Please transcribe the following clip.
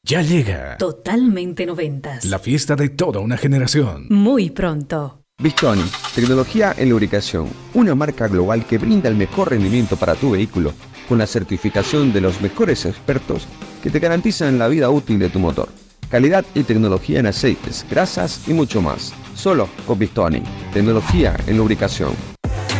Ya llega Totalmente noventas. la fiesta de toda una generación. Muy pronto. Bistoni, tecnología en lubricación, una marca global que brinda el mejor rendimiento para tu vehículo, con la certificación de los mejores expertos que te garantizan la vida útil de tu motor. Calidad y tecnología en aceites, grasas y mucho más. Solo con Bistoni, tecnología en lubricación.